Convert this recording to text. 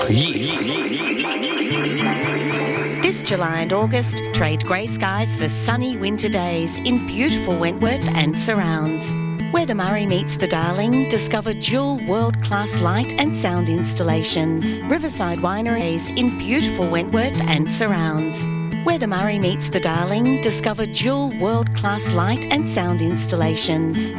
This July and August, trade grey skies for sunny winter days in beautiful Wentworth and surrounds. Where the Murray meets the Darling, discover dual world-class light and sound installations. Riverside Wineries in beautiful Wentworth and surrounds. Where the Murray meets the Darling, discover dual world-class light and sound installations.